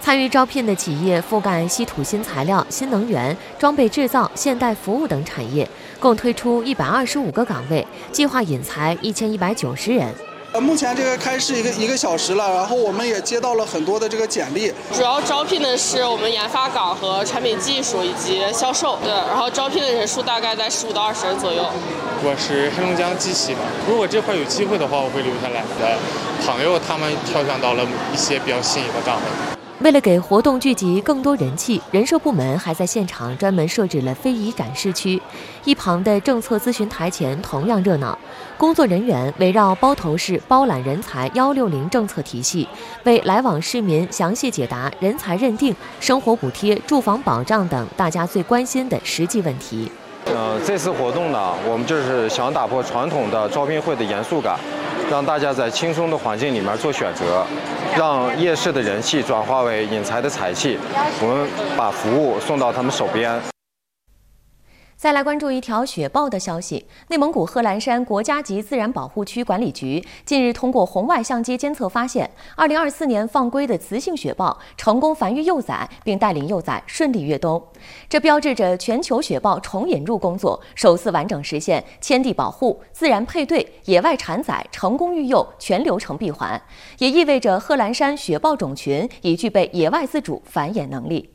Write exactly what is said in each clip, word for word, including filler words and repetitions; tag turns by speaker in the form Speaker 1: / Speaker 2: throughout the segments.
Speaker 1: 参与招聘的企业覆盖稀土新材料、新能源、装备制造、现代服务等产业，共推出一百二十五个岗位，计划引才一千一百九十人。
Speaker 2: 呃，目前这个开市一个一个小时了，然后我们也接到了很多的这个简历。
Speaker 3: 主要招聘的是我们研发岗和产品技术以及销售，对，然后招聘的人数大概在十五到二十人左右。
Speaker 4: 我是黑龙江机器的，如果这块有机会的话，我会留下来的。朋友他们挑选到了一些比较心仪的岗位。
Speaker 1: 为了给活动聚集更多人气，人社部门还在现场专门设置了非遗展示区。一旁的政策咨询台前同样热闹，工作人员围绕包头市包揽人才一六零政策体系，为来往市民详细解答人才认定、生活补贴、住房保障等大家最关心的实际问题。
Speaker 5: 呃，这次活动呢，我们就是想打破传统的招聘会的严肃感，让大家在轻松的环境里面做选择，让夜市的人气转化为引才的财气。我们把服务送到他们手边。
Speaker 1: 再来关注一条雪豹的消息。内蒙古贺兰山国家级自然保护区管理局近日通过红外相机监测发现，二零二四年放归的雌性雪豹成功繁育幼崽，并带领幼崽顺利越冬。这标志着全球雪豹重引入工作首次完整实现迁地保护、自然配对、野外产崽、成功育幼全流程闭环，也意味着贺兰山雪豹种群已具备野外自主繁衍能力。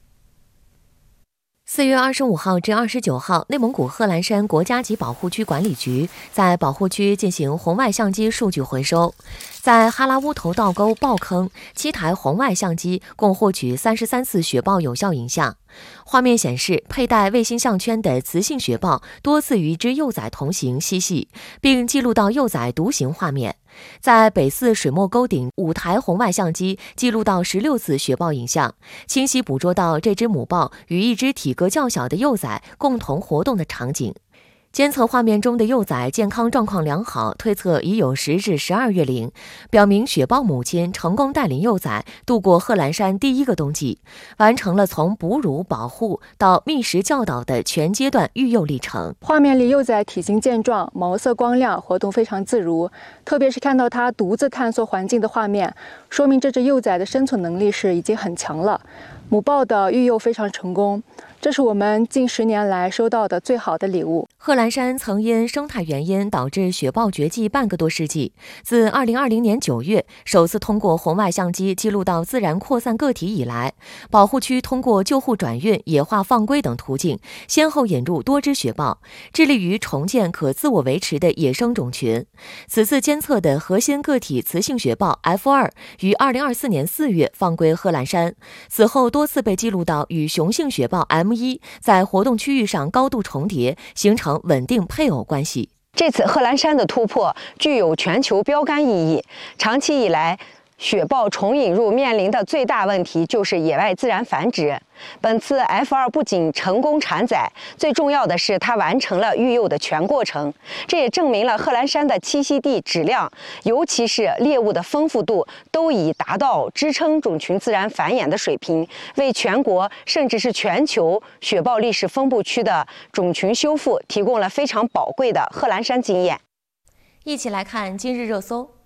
Speaker 1: 四月二十五号至二十九号，内蒙古贺兰山国家级保护区管理局在保护区进行红外相机数据回收，在哈拉乌头倒沟爆坑，七台红外相机共获取三十三次雪豹有效影像。画面显示，佩戴卫星项圈的雌性雪豹多次与之幼崽同行嬉戏，并记录到幼崽独行画面。 在北四水墨沟顶，五台红外相机记录到十六次雪豹影像，清晰捕捉到这只母豹与一只体格较小的幼崽共同活动的场景。监测画面中的幼崽健康状况良好，推测已有十至十二月龄，表明雪豹母亲成功带领幼崽度过贺兰山第一个冬季，完成了从哺乳、保护到觅食教导的全阶段育幼历程。
Speaker 6: 画面里幼崽体型健壮，毛色光亮，活动非常自如，特别是看到它独自探索环境的画面，说明这只幼崽的生存能力是已经很强了。母豹的育幼非常成功。 这是我们近十年来收到的最好的礼物。
Speaker 1: 贺兰山曾因生态原因导致雪豹绝迹半个多世纪。自二零二零年九月首次通过红外相机记录到自然扩散个体以来，保护区通过救护转运、野化放归等途径，先后引入多只雪豹，致力于重建可自我维持的野生种群。此次监测的核心个体雌性雪豹 F 二 于二零二四年四月放归贺兰山，此后多次被记录到与雄性雪豹 M 一在活动区域上高度重叠，形成稳定配偶关系。
Speaker 7: 这次贺兰山的突破具有全球标杆意义。长期以来，雪豹重引入面临的最大问题就是野外自然繁殖。本次 F 二 不仅成功产崽，最重要的是它完成了育幼的全过程。这也证明了贺兰山的栖息地质量，尤其是猎物的丰富度，都已达到支撑种群自然繁衍的水平，为全国甚至是全球雪豹历史分布区的种群修复提供了非常宝贵的贺兰山经验。
Speaker 1: 一起来看今日热搜。